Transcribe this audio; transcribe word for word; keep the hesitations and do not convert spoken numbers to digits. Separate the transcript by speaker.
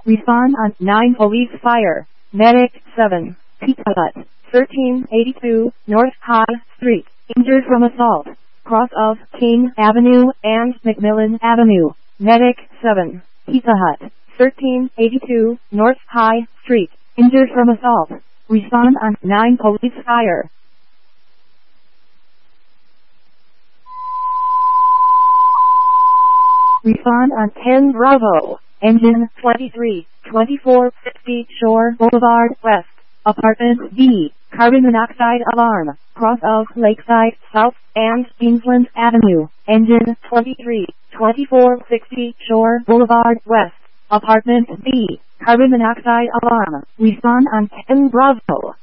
Speaker 1: Respond on nine Police Fire. Medic seven. Pizza Hut. thirteen eighty-two North High Street. Injured from assault. Cross of King Avenue and McMillan Avenue. Medic seven. Pizza Hut. thirteen eighty-two North High Street. Injured from assault. Respond on nine Police Fire. Respond on ten Bravo. Engine twenty-three twenty-four fifty Shore Boulevard West. Apartment B. Carbon monoxide alarm. Cross of Lakeside South and Queensland Avenue. Engine twenty-three twenty-four sixty Shore Boulevard West. Apartment B. Carbon monoxide alarm. Respond on ten Bravo.